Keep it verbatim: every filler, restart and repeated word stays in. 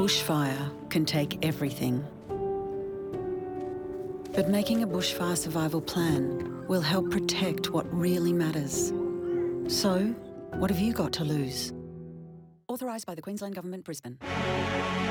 bushfire can take everything. But making a bushfire survival plan will help protect what really matters. So, what have you got to lose? Authorised by the Queensland Government, Brisbane.